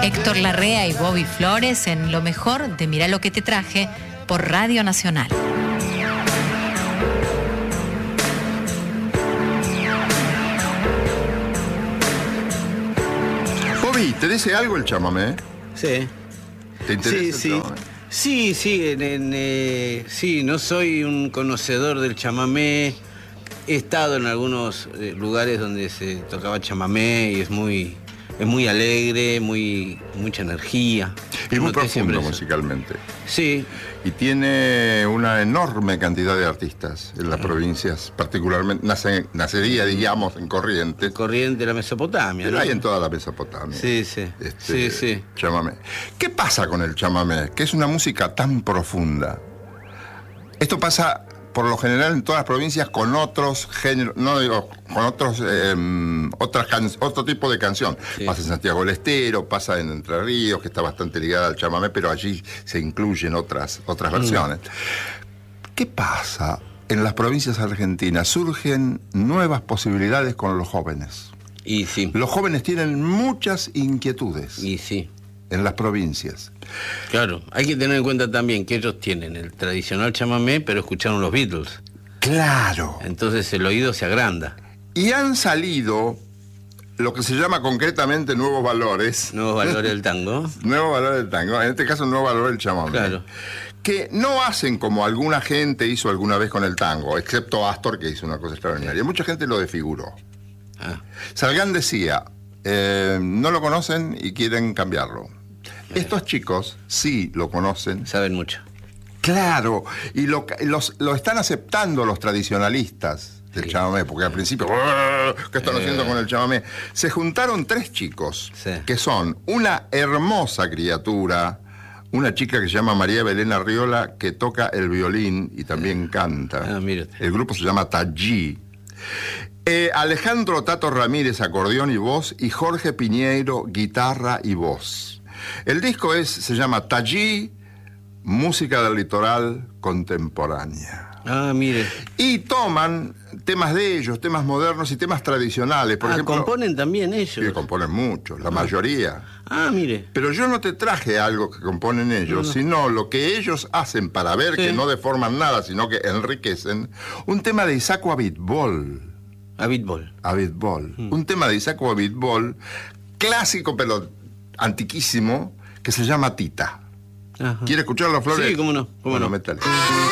Héctor Larrea y Bobby Flores en lo mejor de Mirá lo que te traje por Radio Nacional. Bobby, ¿te dice algo el chamamé? Sí. ¿Te interesa Sí, el sí. chamamé? Sí, sí, no soy un conocedor del chamamé. He estado en algunos lugares donde se tocaba chamamé y es muy alegre, mucha energía. Y muy Noté siempre profundo eso. musicalmente. Sí, Y tiene una enorme cantidad de artistas en las provincias, particularmente, nacería, digamos, en Corrientes, corriente de la Mesopotamia, pero ¿no? hay en toda la Mesopotamia. Sí, sí. Sí. Chamamé. ¿Qué pasa con el chamamé? Que es una música tan profunda. Esto pasa, por lo general, en todas las provincias con otros géneros, no digo, con otros, otro tipo de canción. Sí. Pasa en Santiago del Estero, pasa en Entre Ríos, que está bastante ligada al chamamé, pero allí se incluyen otras versiones. ¿Qué pasa? En las provincias argentinas surgen nuevas posibilidades con los jóvenes. Y sí. Los jóvenes tienen muchas inquietudes Y sí. en las provincias. Claro, hay que tener en cuenta también que ellos tienen el tradicional chamamé, pero escucharon los Beatles. Claro. Entonces el oído se agranda. Y han salido lo que se llama concretamente nuevos valores. Nuevos valores del tango. Nuevos valores del tango, en este caso nuevo valor del chamamé. Claro. Que no hacen como alguna gente hizo alguna vez con el tango, excepto Astor, que hizo una cosa extraordinaria. Mucha gente lo desfiguró. Ah, Salgán decía, no lo conocen y quieren cambiarlo. Estos chicos sí lo conocen. saben mucho. Claro, y lo están aceptando los tradicionalistas del chamamé, porque al principio, ¿qué están haciendo con el chamamé? Se juntaron 3 chicos, Sí. que son una hermosa criatura, una chica que se llama María Belén Arriola, que toca el violín y también canta. Ah, mire usted. El grupo se llama Tallí. Alejandro Tato Ramírez, acordeón y voz, y Jorge Piñeiro, guitarra y voz. El disco se llama Tallí, música del litoral contemporánea. Ah, mire. Y toman temas de ellos, temas modernos y temas tradicionales. Por ejemplo, componen también ellos. sí, componen mucho, la mayoría. Ah, mire. Pero yo no te traje algo que componen ellos, sino lo que ellos hacen para ver Sí. que no deforman nada, sino que enriquecen. Un tema de Isaco Abitbol. A Beatball. Abitbol. Un tema de Isaco Abitbol, clásico pero antiquísimo, que se llama Tita. Ajá. ¿Quiere escucharlo, Flores? Sí, cómo no, cómo Bueno, no. métale.